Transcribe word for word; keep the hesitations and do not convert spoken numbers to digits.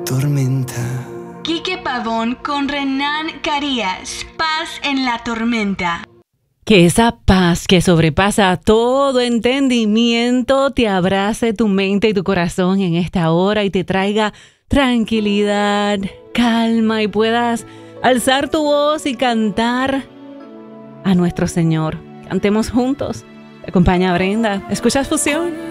tormenta. Quique Pavón con Renan Carías. Paz en la tormenta. Que esa paz que sobrepasa todo entendimiento te abrace tu mente y tu corazón en esta hora y te traiga tranquilidad, calma y puedas alzar tu voz y cantar a nuestro Señor. Cantemos juntos. Te acompaña Brenda. ¿Escuchas Fusión?